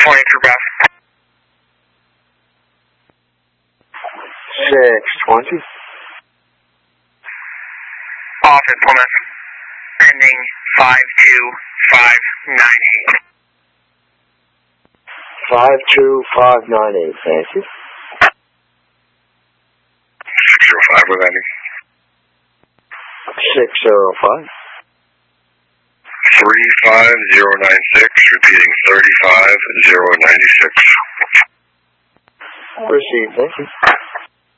23 Bravo. 620. Office Plymouth. Ending 52598. 52598, thank you. 605 with ending. 605. 35096, repeating 35096. Proceed, thank you.